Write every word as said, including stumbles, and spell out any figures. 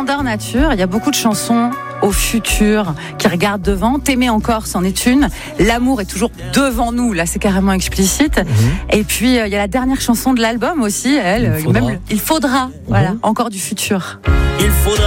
Grandeur Nature, il y a beaucoup de chansons au futur, qui regardent devant. T'aimer encore, c'en est une. L'amour est toujours devant nous, là c'est carrément explicite. Mmh. Et puis il euh, y a la dernière chanson de l'album aussi, elle, il faudra, même, il faudra mmh. voilà, encore du futur. Il faudra